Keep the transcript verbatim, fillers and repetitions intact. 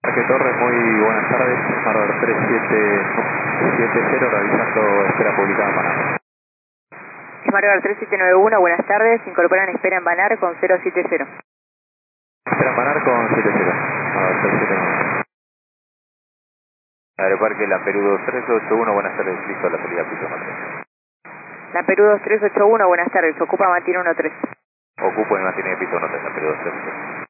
Parque Torre, muy buenas tardes. Marder tres siete siete cero realizando espera publicada en Banar. Marder tres siete nueve uno, buenas tardes. Se incorporan espera en Banar con cero siete cero. Espera en Banar con siete cero. Marder tres siete nueve uno. Aeroparque La Perú dos tres ocho uno, buenas tardes. Listo, la salida piso uno tres. La Perú dos tres ocho uno, buenas tardes. Ocupa mantiene uno tres. Ocupo y mantiene piso uno tres, La Perú dos tres ocho uno.